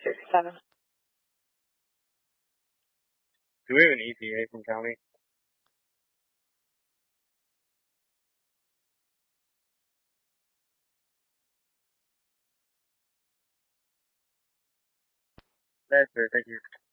Do we have an EPA from county? That's fair, thank you.